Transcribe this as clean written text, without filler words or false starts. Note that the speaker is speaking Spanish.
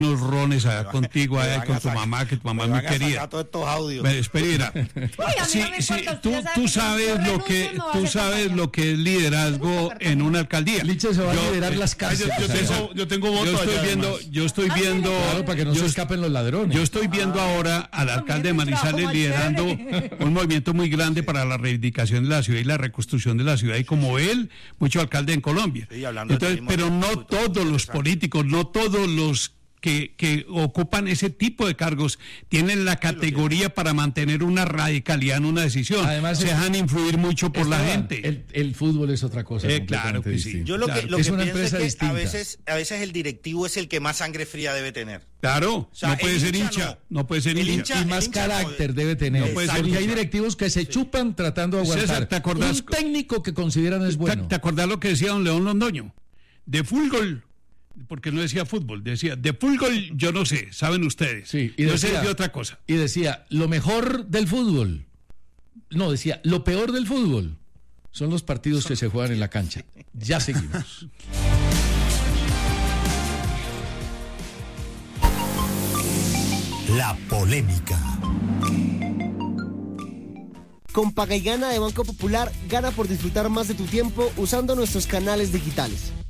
unos rones allá contigo, allá con tu mamá, que tu mamá es muy querida. Todos estos audios. Espera, tú sabes lo que es liderazgo en una alcaldía. Licha se va a liderar las cárceles. Yo tengo voto. Yo estoy viendo, claro, para que no se escapen los ladrones. Yo estoy viendo ahora al alcalde de Manizales liderando un movimiento muy grande para la reivindicación de la ciudad y la reconstrucción de la ciudad, y como él, mucho alcalde en Colombia. Sí, entonces, pero no todos los políticos, no todos los que ocupan ese tipo de cargos tienen la categoría para mantener una radicalidad en una decisión. Además, se dejan influir mucho por la gente. El fútbol es otra cosa. Claro que sí. Yo lo que pienso es que a veces el directivo es el que más sangre fría debe tener. Claro, o sea, no puede ser hincha. Y más carácter debe tener. No puede ser porque hay directivos que se chupan tratando de aguantar. César, ¿te acordás? Un técnico que consideran es bueno. ¿Te acordás lo que decía don León Londoño? De fútbol. Porque no decía fútbol, decía de fútbol, yo no sé, saben ustedes. Sí, y decía, no sé de otra cosa. Y decía, lo mejor del fútbol. No, decía, lo peor del fútbol son los partidos que se juegan en la cancha. Ya seguimos. La polémica. Con Paga y Gana de Banco Popular, gana por disfrutar más de tu tiempo usando nuestros canales digitales.